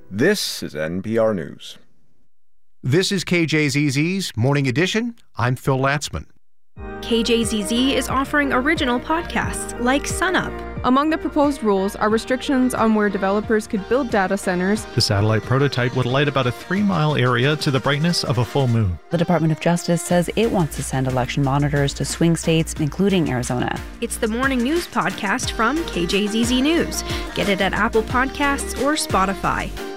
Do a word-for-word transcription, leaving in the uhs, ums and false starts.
This is N P R News. This is K J Z Z's Morning Edition. I'm Phil Latzman. K J Z Z is offering original podcasts like SunUp. Among the proposed rules are restrictions on where developers could build data centers. The satellite prototype would light about a three-mile area to the brightness of a full moon. The Department of Justice says it wants to send election monitors to swing states, including Arizona. It's the morning news podcast from K J Z Z News. Get it at Apple Podcasts or Spotify.